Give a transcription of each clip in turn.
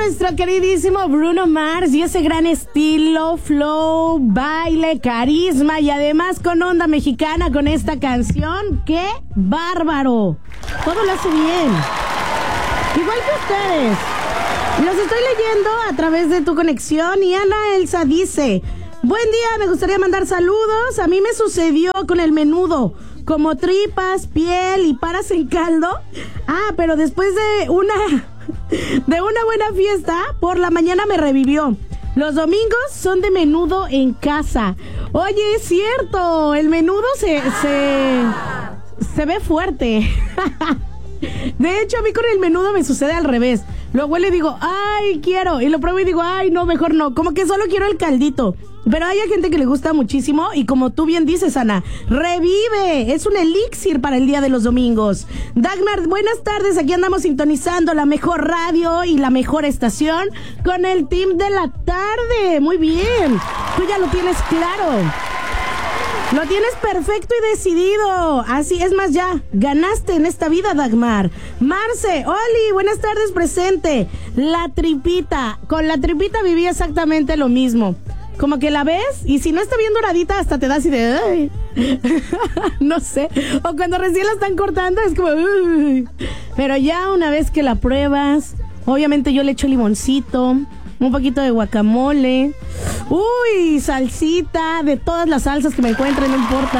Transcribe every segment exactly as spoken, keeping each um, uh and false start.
nuestro queridísimo Bruno Mars y ese gran estilo, flow, baile, carisma y además con onda mexicana con esta canción. ¡Qué bárbaro! Todo lo hace bien. Igual que ustedes. Los estoy leyendo a través de tu conexión y Ana Elsa dice: buen día, me gustaría mandar saludos. A mí me sucedió con el menudo, como tripas, piel y paras en caldo. Ah, pero después de una de una buena fiesta, por la mañana me revivió. Los domingos son de menudo en casa. Oye, es cierto, el menudo se se, se ve fuerte. De hecho, a mí con el menudo me sucede al revés. Lo huele y digo, ay, quiero. Y lo pruebo y digo, ay, no, mejor no. Como que solo quiero el caldito. Pero hay gente que le gusta muchísimo y como tú bien dices, Ana, revive. Es un elixir para el día de los domingos. Dagmar, buenas tardes. Aquí andamos sintonizando la mejor radio y la mejor estación con el team de la tarde. Muy bien. Tú ya lo tienes claro. Lo tienes perfecto y decidido. Así es más, ya ganaste en esta vida, Dagmar. Marce, Oli, buenas tardes, presente. La tripita. Con la tripita viví exactamente lo mismo. Como que la ves y si no está bien doradita hasta te das así de... Ay. No sé. O cuando recién la están cortando es como... Uy. Pero ya una vez que la pruebas, obviamente yo le echo limoncito, un poquito de guacamole, uy, salsita, de todas las salsas que me encuentren, no importa.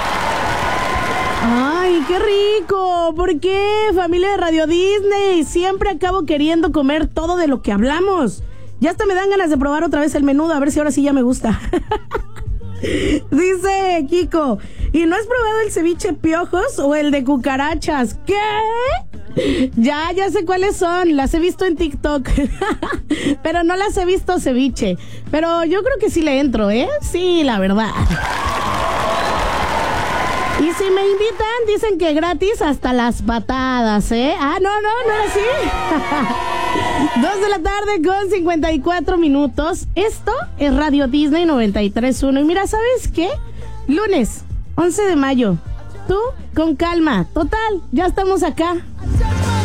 ¡Ay, qué rico! ¿Por qué, familia de Radio Disney? Siempre acabo queriendo comer todo de lo que hablamos. Ya hasta me dan ganas de probar otra vez el menudo, a ver si ahora sí ya me gusta. Dice Kiko, ¿y no has probado el ceviche piojos o el de cucarachas? ¿Qué? Ya, ya sé cuáles son, las he visto en TikTok. Pero no las he visto ceviche. Pero yo creo que sí le entro, ¿eh? Sí, la verdad. Y si me invitan, dicen que gratis hasta las patadas, ¿eh? Ah, no, no, no era así. Dos de la tarde con cincuenta y cuatro minutos. Esto es Radio Disney noventa y tres punto uno. Y mira, ¿sabes qué? Lunes, once de mayo. Tú, con calma. Total, ya estamos acá.